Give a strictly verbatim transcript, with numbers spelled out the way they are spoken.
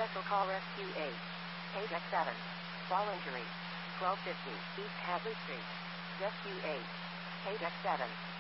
Special call Rescue eight. Paydeck seven. Fall injury. twelve fifty East Hadley Street. Rescue eight. Paydeck seven.